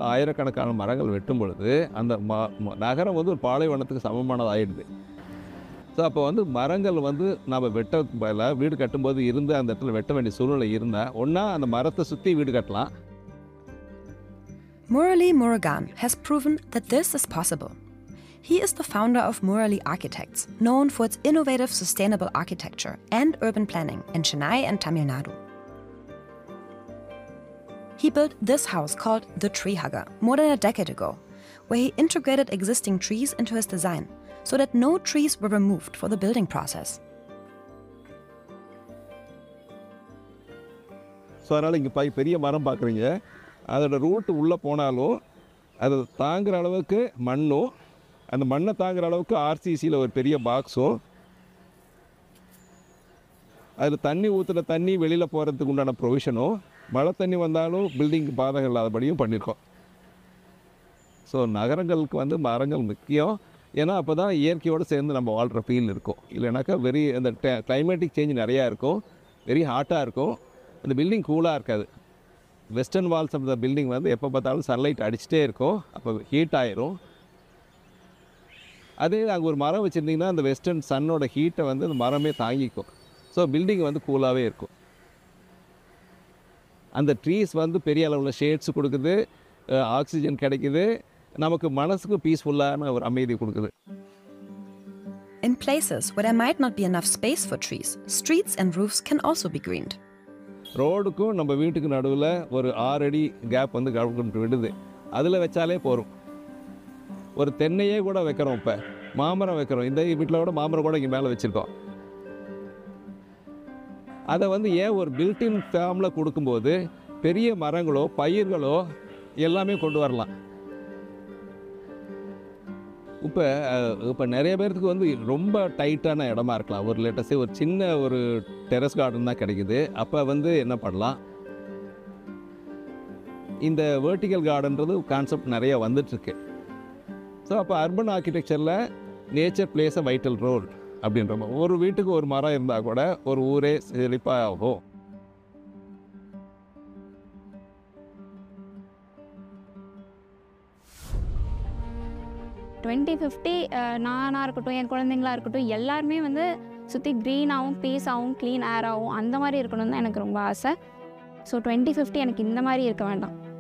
ஆயிரக்கணக்கான மரங்கள் வெட்டும் பொழுது அந்த நகரம் வந்து ஒரு பாலைவனத்துக்கு சமமானதாகிடுது. ஸோ அப்போ வந்து மரங்கள் வந்து நம்ம வெட்ட பதிலாக வீடு கட்டும்போது இருந்து அந்த இடத்துல வெட்ட வேண்டிய சூழ்நிலை இருந்தால் ஒன்றா அந்த மரத்தை சுற்றி வீடு கட்டலாம். Murali Murugan has proven that this is possible. He is the founder of Murali Architects, known for its innovative sustainable architecture and urban planning in Chennai and Tamil Nadu. He built this house called the Tree Hugger more than a decade ago, where he integrated existing trees into his design so that no trees were removed for the building process. So அதனால் இங்கே பெரிய மரம் பார்க்குறீங்க, அதோட route உள்ளே போனாலும் அதை தாங்குகிற அளவுக்கு மண்ணும், அந்த மண்ணை தாங்குகிற அளவுக்கு ஆர்சிசியில் ஒரு பெரிய பாக்ஸும், அதில் தண்ணி ஊற்றுற தண்ணி வெளியில் போகிறதுக்கு உண்டான ப்ரொவிஷனும், மழை தண்ணி வந்தாலும் பில்டிங் பாதகம் இல்லாதபடியும் பண்ணியிருக்கோம். ஸோ நகரங்களுக்கு வந்து மரங்கள் முக்கியம். ஏன்னா அப்போ தான் இயற்கையோடு சேர்ந்து நம்ம வாழ்கிற ஃபீல் இருக்கும். இல்லைனாக்கா அந்த கிளைமேட்டிக் சேஞ்ச் நிறையா இருக்கும், வெரி ஹாட்டாக இருக்கும், அந்த பில்டிங் கூலாக இருக்காது. Western Waals of the building வந்து எப்போ பார்த்தாலும் சன்லைட் அடிச்சுட்டே இருக்கும், அப்போ ஹீட் ஆயிரும். அதே அங்கே ஒரு மரம் வச்சுருந்திங்கன்னா அந்த வெஸ்டர்ன் சன்னோட ஹீட்டை வந்து அந்த மரமே தாங்கிக்கும். ஸோ பில்டிங் வந்து கூலாகவே இருக்கும். அந்த ட்ரீஸ் வந்து பெரிய அளவில் ஷேட்ஸ் கொடுக்குது, ஆக்சிஜன் கிடைக்குது, நமக்கு மனசுக்கு பீஸ்ஃபுல்லான ஒரு அமைதி கொடுக்குது. In places where there might not be enough space for trees, streets and roofs can also be greened. ரோடுக்கும் நம்ம வீட்டுக்கு நடுவில் ஒரு 6 அடி கேப் வந்து கவர்மெண்ட் விடுது, அதில் வச்சாலே போகும். ஒரு தென்னையே கூட வைக்கிறோம், இப்போ மாமரம் வைக்கிறோம், இந்த வீட்டில் கூட மாமரம் கூட இங்கே மேலே வச்சுருக்கோம். அதை வந்து ஏன் ஒரு பில்டின் ஃபார்மில் கொடுக்கும்போது பெரிய மரங்களோ பயிர்களோ எல்லாமே கொண்டு வரலாம். இப்போ நிறைய பேர்த்துக்கு வந்து ரொம்ப டைட்டான இடமா இருக்கலாம், ஒரு லேட்டஸ்டே ஒரு சின்ன ஒரு டெரஸ் கார்டன் தான் கிடைக்குது. அப்போ வந்து என்ன பண்ணலாம், இந்த வெர்டிக்கல் கார்டன்றது கான்செப்ட் நிறைய வந்துட்டுருக்கு. ஸோ அப்போ அர்பன் ஆர்கிடெக்சரில் நேச்சர் பிளேஸ் அ வைட்டல் ரோல் அப்படின்ற மாதிரி ஒரு வீட்டுக்கு ஒரு மரம் இருந்தால் கூட ஒரு ஊரே செழிப்பாக ஆகும். 2050 நானாக இருக்கட்டும், என் குழந்தைங்களா இருக்கட்டும், எல்லாருமே வந்து சுற்றி க்ரீனாகவும் பீஸாகவும் க்ளீன் ஏராகவும் அந்த மாதிரி இருக்கணும்னு தான் எனக்கு ரொம்ப ஆசை. ஸோ 2050 எனக்கு இந்த மாதிரி இருக்க வேண்டாம்.